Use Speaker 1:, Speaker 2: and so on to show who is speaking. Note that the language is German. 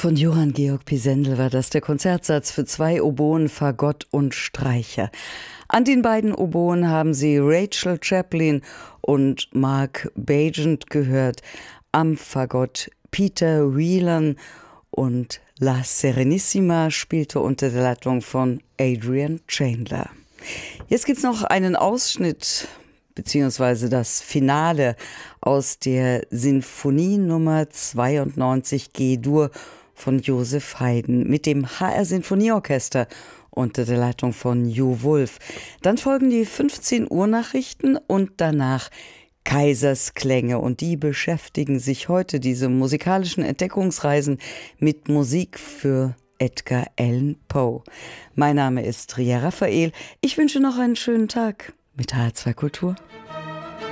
Speaker 1: Von Johann Georg Pisendel war das, der Konzertsatz für 2 Oboen, Fagott und Streicher. An den beiden Oboen haben Sie Rachel Chaplin und Mark Bagent gehört, am Fagott Peter Whelan und La Serenissima spielte unter der Leitung von Adrian Chandler. Jetzt gibt's noch einen Ausschnitt beziehungsweise das Finale aus der Sinfonie Nummer 92 G-Dur von Joseph Haydn mit dem HR Sinfonieorchester unter der Leitung von Jo Wulf. Dann folgen die 15 Uhr Nachrichten und danach Kaisersklänge, und die beschäftigen sich heute, diese musikalischen Entdeckungsreisen, mit Musik für Edgar Allan Poe. Mein Name ist Ria Raphael. Ich wünsche noch einen schönen Tag mit HR2 Kultur.